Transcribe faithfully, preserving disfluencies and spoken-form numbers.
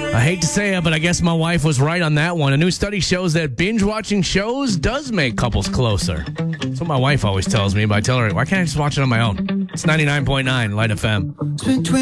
I hate to say it, but I guess my wife was right on that one. A new study shows that binge watching shows does make couples closer. That's what my wife always tells me, but I tell her, why can't I just watch it on my own? It's ninety-nine point nine Light F M.